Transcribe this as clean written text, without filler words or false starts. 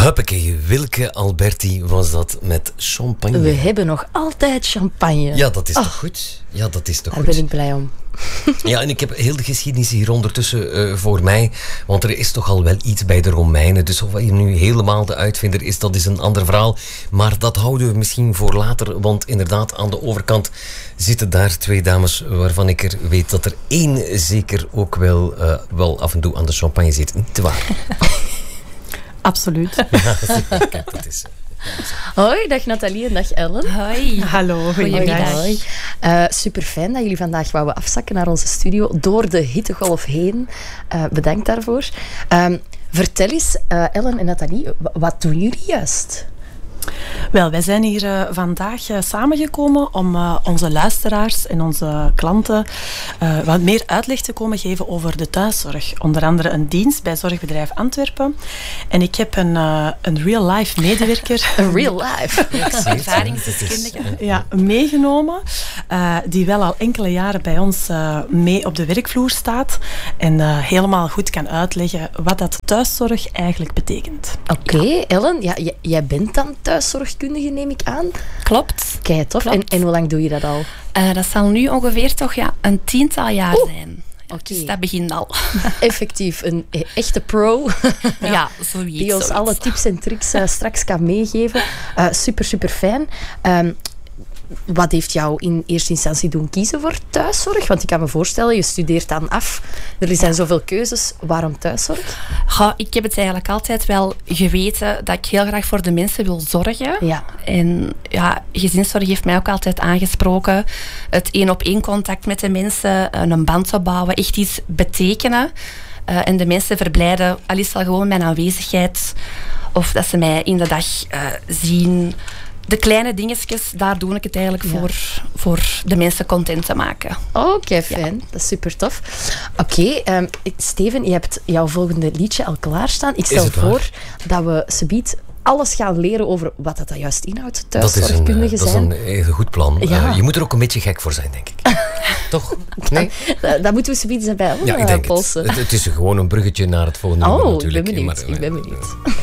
Huppakee, Wilke Alberti was dat met champagne. We hebben nog altijd champagne. Ja, dat is toch goed? Ja, dat is toch Daar goed. ben ik blij om. Ja, en ik heb heel de geschiedenis hier ondertussen voor mij. Want er is toch al wel iets bij de Romeinen. Dus of hij nu helemaal de uitvinder is, dat is een ander verhaal. Maar dat houden we misschien voor later. Want inderdaad, aan de overkant zitten daar twee dames waarvan ik er weet dat er één zeker ook wel af en toe aan de champagne zit. Niet waar? Absoluut. Ja, kijk, dat is... Hoi, dag Nathalie en dag Ellen. Hoi. Hallo, Goedemiddag. Super fijn dat jullie vandaag wouden afzakken naar onze studio door de hittegolf heen. Bedankt daarvoor. Vertel eens, Ellen en Nathalie, wat doen jullie juist? Wel, wij zijn hier vandaag samengekomen om onze luisteraars en onze klanten wat meer uitleg te komen geven over de thuiszorg. Onder andere een dienst bij Zorgbedrijf Antwerpen. En ik heb een real-life medewerker. Een real life? Ja, meegenomen. Die wel al enkele jaren bij ons mee op de werkvloer staat. En helemaal goed kan uitleggen wat dat thuiszorg eigenlijk betekent. Oké, Ellen, ja, jij bent dan thuiszorgkundige, neem ik aan. Klopt. Kei tof. En hoe lang doe je dat al? Dat zal nu ongeveer toch een 10-tal jaar zijn. Oké. Dus dat begint al. Effectief, een echte pro. Ja, zoiets. Die ons alle tips en tricks straks kan meegeven. Super, super fijn. Wat heeft jou in eerste instantie doen kiezen voor thuiszorg? Want ik kan me voorstellen, je studeert dan af. Er zijn zoveel keuzes. Waarom thuiszorg? Goh, ik heb het eigenlijk altijd wel geweten dat ik heel graag voor de mensen wil zorgen. Ja. En ja, gezinszorg heeft mij ook altijd aangesproken. Het 1-op-1 contact met de mensen, een band opbouwen, echt iets betekenen. En de mensen verblijden, al is het al gewoon mijn aanwezigheid. Of dat ze mij in de dag zien. De kleine dingetjes, daar doe ik het eigenlijk voor de mensen content te maken. Oké, fijn. Ja. Dat is super tof. Oké, Steven, je hebt jouw volgende liedje al klaarstaan. Ik stel voor dat we subiet alles gaan leren over wat dat juist inhoudt. Thuiszorgkundige zijn. Dat is een goed plan. Ja. Je moet er ook een beetje gek voor zijn, denk ik. Toch? Nee? Dat moeten we subiet zijn bij Ja, ik denk het. Het is gewoon een bruggetje naar het volgende nummer natuurlijk. Ik ben benieuwd.